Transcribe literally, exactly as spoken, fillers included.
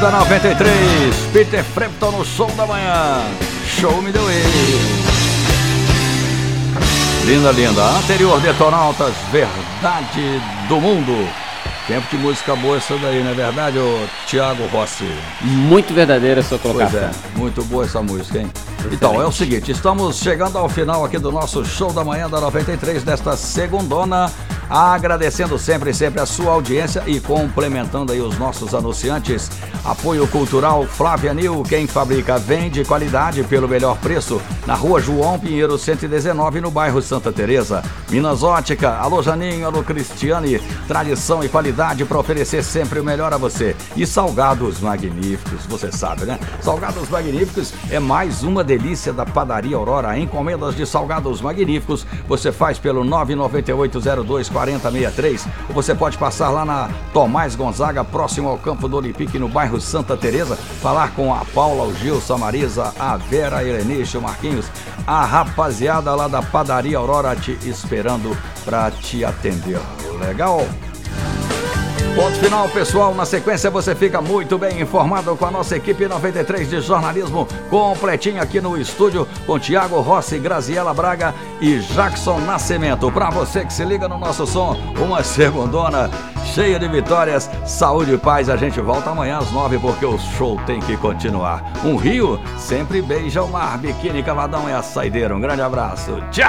Da noventa e três, Peter Frampton no Som da Manhã. Show me the way. Linda, linda. Anterior, Detonautas, Verdade do Mundo. Tempo de música boa essa daí, não é verdade, ô Thiago Rossi? Muito verdadeira a sua colocação. Pois é, muito boa essa música, hein? Excelente. Então, é o seguinte, estamos chegando ao final aqui do nosso Show da Manhã da noventa e três, desta segundona, agradecendo sempre, sempre a sua audiência e complementando aí os nossos anunciantes. Apoio Cultural Flávia Nil, quem fabrica vende qualidade pelo melhor preço, na rua João Pinheiro cento e dezenove, no bairro Santa Teresa. Minas Ótica, alô Janinho, alô Cristiane, tradição e qualidade para oferecer sempre o melhor a você. E Salgados Magníficos, você sabe, né? Salgados Magníficos é mais uma delícia da Padaria Aurora. Encomendas de Salgados Magníficos você faz pelo nove nove oito zero dois quatro zero seis três, ou você pode passar lá na Tomás Gonzaga, próximo ao Campo do Olympique, no bairro Santa Teresa, falar com a Paula, o Gilson, a Marisa, a Vera, a Helenice, o Marquinhos, a rapaziada lá da Padaria Aurora te esperando para te atender. Legal? Ponto final, pessoal. Na sequência você fica muito bem informado com a nossa equipe noventa e três de jornalismo, completinho aqui no estúdio, com Thiago Rossi, Graziela Braga e Jackson Nascimento. Para você que se liga no nosso som, uma segundona cheia de vitórias, saúde e paz. A gente volta amanhã às nove, porque o show tem que continuar. Um rio sempre beija o mar. Biquíni Cavadão é a saideira. Um grande abraço. Tchau!